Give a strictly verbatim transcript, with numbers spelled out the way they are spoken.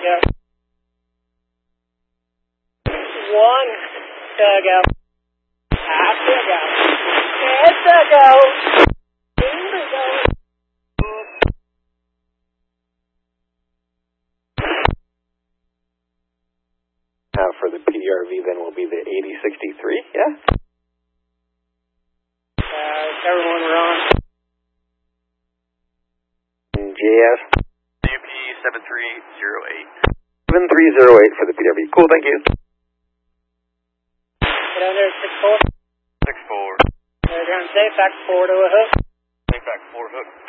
dugout. One dugout. Half dugout. Head dugout. In dugout. Uh, for the P D R V then will be the eighty sixty-three, yeah? Uh, everyone we're on. J S? U P seven three zero eight. seven three zero eight for the P D R V. Cool, thank you. Get down there, six four. six four. They're down safe, back four to a hook. Safe back four hook.